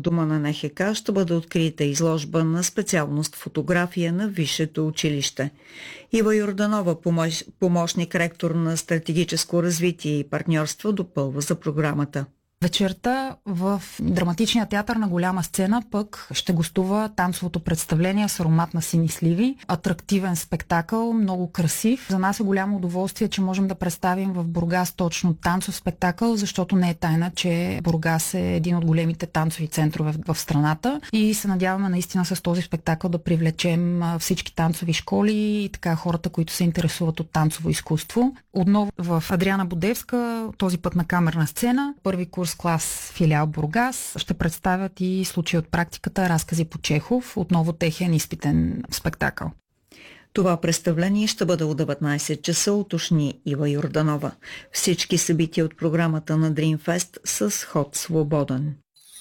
дома на НХК ще бъде открита изложба на специалност фотография на Висшето училище. Ива Йорданова, помощник ректор на стратегическо развитие и партньорство, допълва за програмата. Вечерта в драматичния театър на голяма сцена пък ще гостува танцовото представление с аромат на сини сливи. Атрактивен спектакъл, много красив. За нас е голямо удоволствие, че можем да представим в Бургас точно танцов спектакъл, защото не е тайна, че Бургас е един от големите танцови центрове в страната и се надяваме наистина с този спектакъл да привлечем всички танцови школи и така хората, които се интересуват от танцово изкуство. Отново в Адриана Будевска, този път на камерна сцена, първи курс клас филиал Бургас, ще представят и случаи от практиката, разкази по Чехов, отново техен изпитен спектакъл. Това представление ще бъде от 19 часа, уточни Ива Йорданова. Всички събития от програмата на Dreamfest с ход свободен.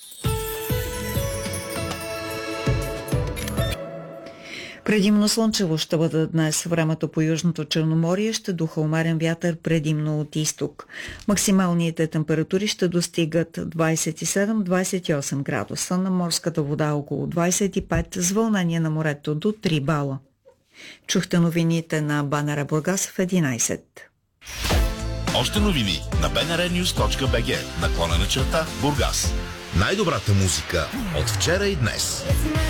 Предимно слънчево ще бъде днес. Времето по Южното Черноморие ще духа умерен вятър предимно от изток. Максималните температури ще достигат 27-28 градуса, на морската вода около 25, с вълнение на морето до 3 бала. Чухте новините на БНР Бургас в 11. Още новини на bnrnews.bg /Бургас. Най-добрата музика от вчера и днес.